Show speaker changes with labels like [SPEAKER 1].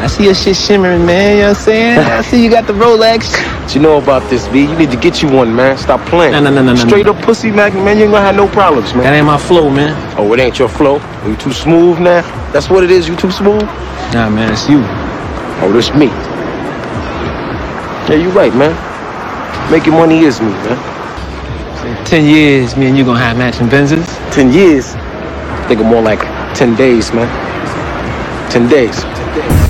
[SPEAKER 1] I see your shit shimmering, man. You know what I'm saying? I see you got the Rolex.
[SPEAKER 2] What you know about this, B? You need to get you one, man. Stop playing.
[SPEAKER 1] No.
[SPEAKER 2] Straight up pussy, man, you ain't gonna have no problems, man.
[SPEAKER 1] That ain't my flow, man.
[SPEAKER 2] Oh, it ain't your flow? You too smooth now? That's what it is, you too smooth?
[SPEAKER 1] Nah, man, it's you.
[SPEAKER 2] Oh, this me. Yeah, you right, man. Making money is me, man.
[SPEAKER 1] 10 years, me and you gonna have matching Benzes.
[SPEAKER 2] 10 years? Think of more like 10 days, man. 10 days.